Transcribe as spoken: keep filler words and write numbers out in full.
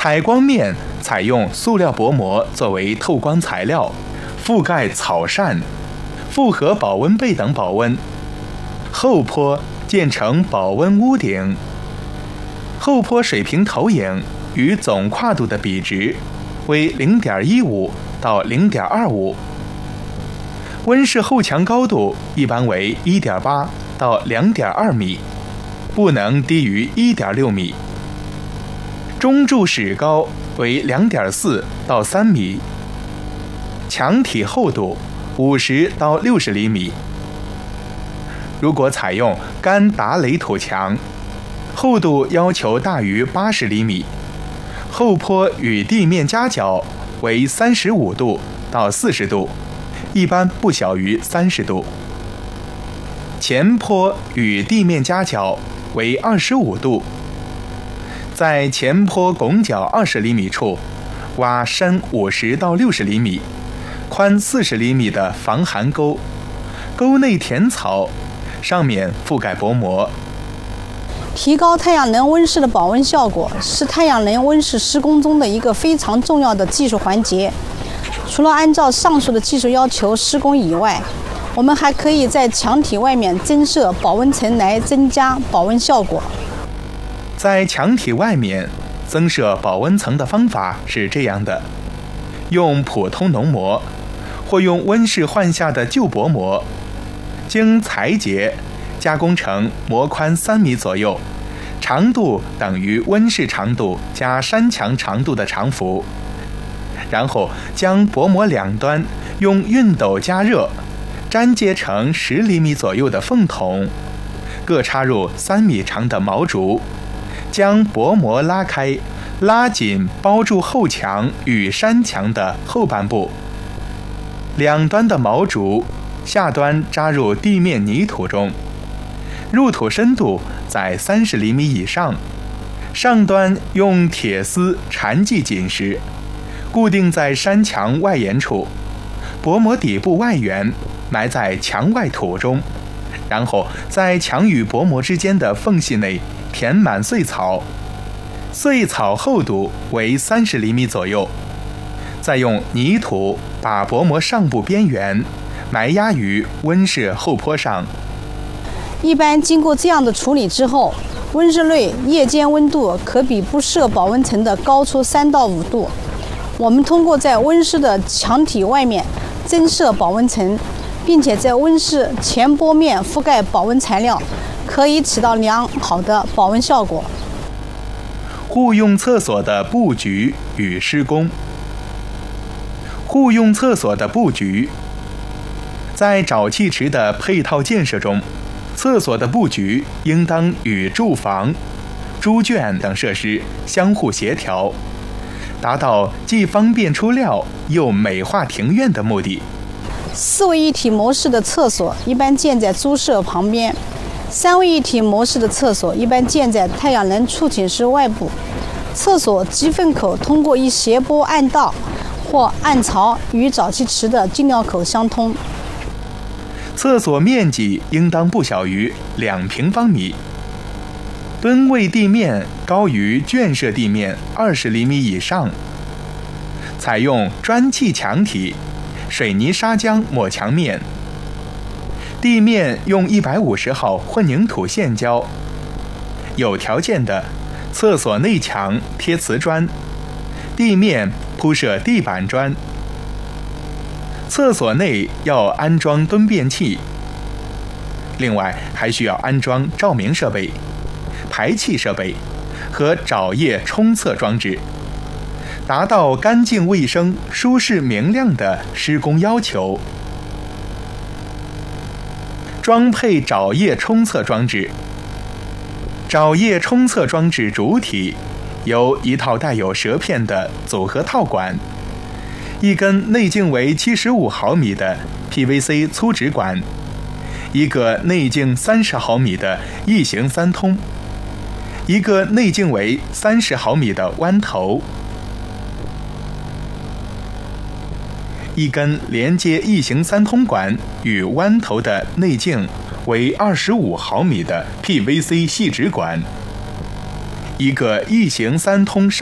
采光面采用塑料薄膜作为透光材料，覆盖草扇、复合保温被等保温。后坡建成保温屋顶。后坡水平投影与总跨度的比值为 零点一五 到 零点二五。温室后墙高度一般为 一点八 到 两点二米，不能低于 一点六米。中柱史高为 两点四 到三米，墙体厚度五十到六十厘米。如果采用干打垒土墙，厚度要求大于八十厘米，后坡与地面夹角为三十五度到四十度，一般不小于三十度。前坡与地面夹角为二十五度，在前坡拱角二十厘米处挖深五十到六十厘米、宽四十厘米的防寒沟，沟内填草，上面覆盖薄膜。 提高太阳能温室的保温效果是太阳能温室施工中的一个非常重要的技术环节。除了按照上述的技术要求施工以外，我们还可以在墙体外面增设保温层来增加保温效果。 在墙体外面增设保温层的方法是这样的：用普通浓膜或用温室换下的旧薄膜，经裁截加工成膜宽三米左右，长度等于温室长度加山墙长度的长幅，然后将薄膜两端用熨斗加热，粘接成十厘米左右的缝筒，各插入三米长的毛竹，将薄膜拉开，拉紧包住后墙与山墙的后半部。两端的毛竹下端扎入地面泥土中，入土深度在三十厘米以上，上端用铁丝缠系紧实，固定在山墙外沿处，薄膜底部外缘埋在墙外土中，然后在墙与薄膜之间的缝隙内填满碎草，碎草厚度为三十厘米左右，再用泥土把薄膜上部边缘埋压于温室后坡上。 一般经过这样的处理之后，温室内夜间温度可比不设保温层的高出三到五度。我们通过在温室的墙体外面增设保温层，并且在温室前坡面覆盖保温材料，可以起到良好的保温效果。 户用厕所的布局与施工。户用厕所的布局，在沼气池的配套建设中，厕所的布局应当与住房、猪圈等设施相互协调，达到既方便出料又美化庭院的目的。 四位一体模式的厕所一般建在猪舍旁边，三位一体模式的厕所一般建在太阳能储寝室外部。厕所集粪口通过一斜坡暗道或暗槽与沼气池的进料口相通。 厕所面积应当不小于两平方米，蹲位地面高于圈舍地面二十厘米以上。采用砖砌墙体，水泥砂浆抹墙面，地面用一百五十号混凝土线胶。有条件的，厕所内墙贴瓷砖，地面铺设地板砖。厕所内要安装蹲便器，另外还需要安装照明设备、排气设备和沼液冲厕装置，达到干净卫生、舒适明亮的施工要求。装配沼液冲厕装置。沼液冲厕装置主体由一套带有舌片的组合套管，一根内径为七十五毫米的 P V C 粗直管，一个内径三十毫米的异形三通，一个内径为三十毫米的弯头，一根连接异形三通管与弯头的内径为二十五毫米的 P V C 细直管，一个异形三通上